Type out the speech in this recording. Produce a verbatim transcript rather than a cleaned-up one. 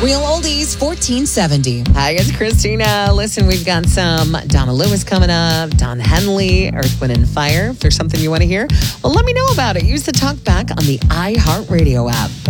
Real Oldies fourteen seventy. Hi, it's Christina. Listen, we've got some Donna Lewis coming up, Don Henley, Earth, Wind and Fire. If there's something you want to hear, well, let me know about it. Use the talk back on the iHeartRadio app.